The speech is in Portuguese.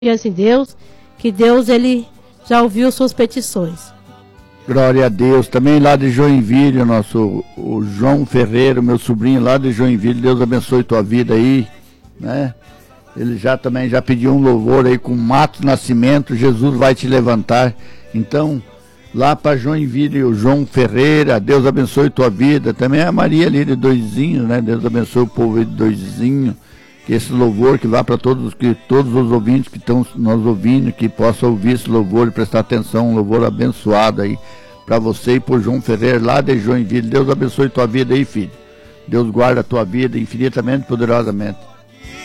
confiança em Deus, que Deus ele já ouviu suas petições. Glória a Deus. Também lá de Joinville, o João Ferreira, meu sobrinho lá de Joinville, Deus abençoe tua vida aí, né? Ele também já pediu um louvor aí com Matos Nascimento, Jesus vai te levantar. Então, lá para Joinville, o João Ferreira, Deus abençoe tua vida. Também a Maria ali de Doizinho, né? Deus abençoe o povo de Doizinho. Que esse louvor que vá para todos os ouvintes que estão nos ouvindo, que possam ouvir esse louvor e prestar atenção, um louvor abençoado aí para você e por João Ferreira lá de Joinville. Deus abençoe tua vida aí, filho. Deus guarda a tua vida infinitamente, poderosamente.